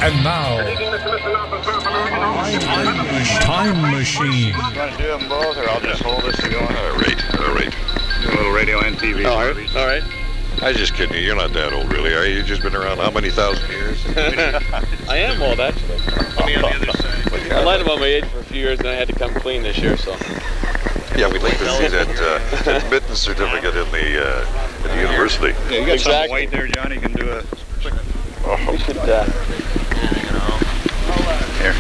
And now, Time Machine. You want to do them both, or I'll just hold this going? All right. Do a little radio and TV. All right. I was just kidding you. You're not that old, really, are you? You've just been around how many thousand years? I am old, actually. I'll be on the other side. I lied about my age for a few years, and I had to come clean this year, so. Yeah, we'd like to see that admittance certificate in the university. Yeah, you got Exactly. something white there, Johnny. You can do a quick. We should, Here.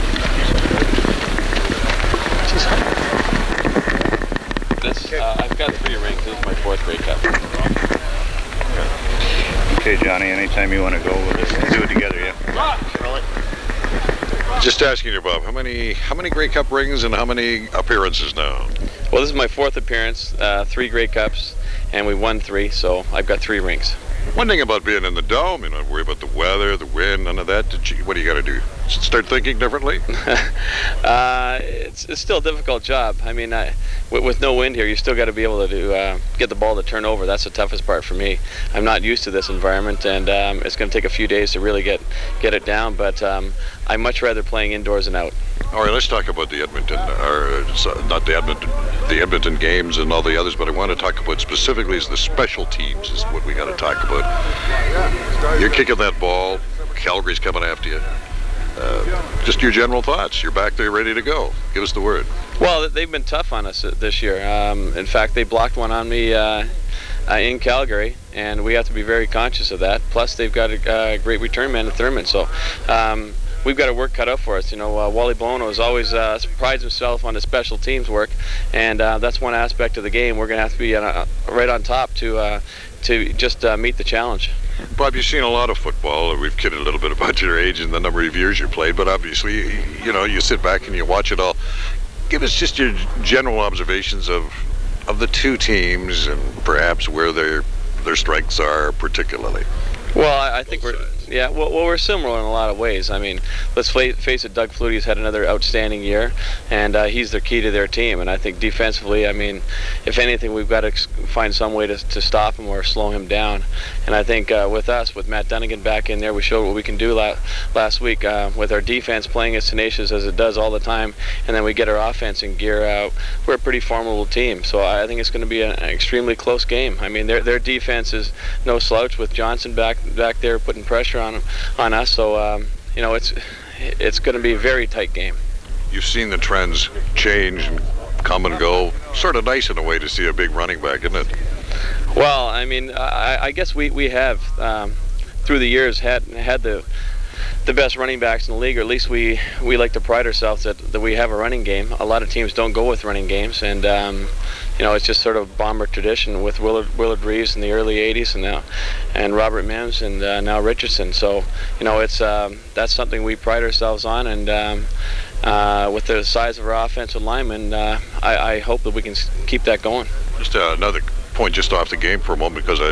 this, I've got 3 rings. This is my 4th Grey Cup. Okay, Johnny. Anytime you want to go, we'll just do it together. Yeah. Just asking you, Bob, how many Grey Cup rings and how many appearances now? Well, this is my 4th appearance, 3 Grey Cups, and we won 3, so I've got 3 rings. One thing about being in the Dome, you don't worry about the weather, the wind, none of that. What do you got to do? Start thinking differently? It's still a difficult job. I mean, with no wind here, you still got to be able to get the ball to turn over. That's the toughest part for me. I'm not used to this environment, and it's going to take a few days to really get it down, but I much rather playing indoors than out. All right, let's talk about the Edmonton, not the Edmonton games and all the others, but I want to talk about specifically is the special teams is what we got to talk about. You're kicking that ball, Calgary's coming after you. Just your general thoughts. You're back there ready to go. Give us the word. Well, they've been tough on us this year. In fact, they blocked one on me in Calgary, and we have to be very conscious of that. Plus, they've got a great return man in Thurman, so we've got a work cut out for us. You know, Wally Bono has always prides himself on the special teams work, and that's one aspect of the game. We're going to have to be right on top to just meet the challenge. Bob, you've seen a lot of football. We've kidded a little bit about your age and the number of years you played, but obviously, you know, you sit back and you watch it all. Give us just your general observations of the two teams and perhaps where their strengths are particularly. Well, I think we're similar in a lot of ways. I mean, let's face it, Doug Flutie's had another outstanding year, and he's the key to their team. And I think defensively, I mean, if anything, we've got to find some way to stop him or slow him down. And I think with us, with Matt Dunnigan back in there, we showed what we can do last week with our defense playing as tenacious as it does all the time, and then we get our offense in gear. We're a pretty formidable team, so I think it's going to be an extremely close game. I mean, their defense is no slouch with Johnson back there putting pressure on us, so you know, it's going to be a very tight game. You've seen the trends change and come and go. Sort of nice in a way to see a big running back, isn't it? Well, I mean, I guess we have through the years had the best running backs in the league, or at least we like to pride ourselves that we have a running game. A lot of teams don't go with running games, and you know, it's just sort of Bomber tradition with Willard Reeves in the early '80s, and Robert Mims, and now Richardson. So, you know, it's that's something we pride ourselves on, and with the size of our offensive linemen, I hope that we can keep that going. Just another point, just off the game for a moment, because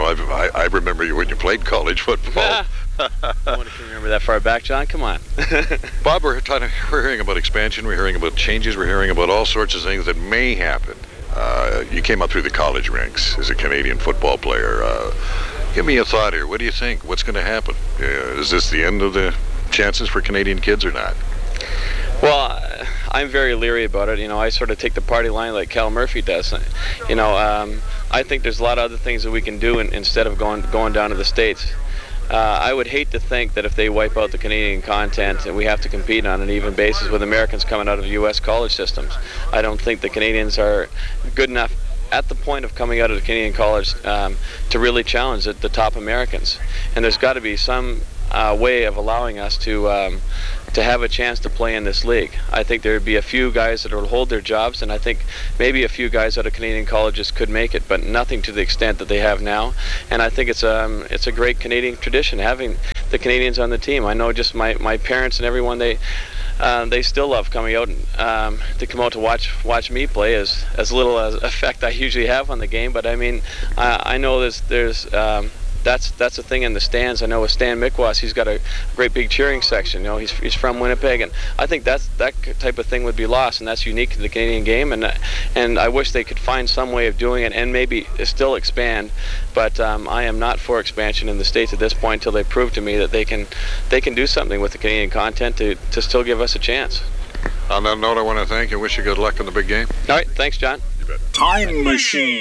I remember you when you played college football. I want to remember that far back, John. Come on. Bob, we're hearing about expansion, we're hearing about changes, we're hearing about all sorts of things that may happen. You came up through the college ranks as a Canadian football player. Give me a thought here. What do you think? What's going to happen? Is this the end of the chances for Canadian kids or not? Well, I'm very leery about it. You know, I sort of take the party line like Cal Murphy does. You know, I think there's a lot of other things that we can do instead of going down to the States. I would hate to think that if they wipe out the Canadian content, and we have to compete on an even basis with Americans coming out of U.S. college systems. I don't think the Canadians are good enough at the point of coming out of the Canadian college to really challenge the top Americans. And there's got to be some way of allowing us to have a chance to play in this league. I think there would be a few guys that will hold their jobs, and I think maybe a few guys out of Canadian colleges could make it, but nothing to the extent that they have now. And I think it's a great Canadian tradition having the Canadians on the team. I know just my parents and everyone, they still love coming out to come out to watch me play, as little as effect I usually have on the game. But I mean, I know there's that's the thing in the stands. I know with Stan Mikwas, he's got a great big cheering section. You know, he's from Winnipeg, and I think that type of thing would be lost, and that's unique to the Canadian game. And I wish they could find some way of doing it and maybe still expand. But I am not for expansion in the States at this point until they prove to me that they can do something with the Canadian content to still give us a chance. On that note, I want to thank you. Wish you good luck in the big game. All right, thanks, John. Time Machine.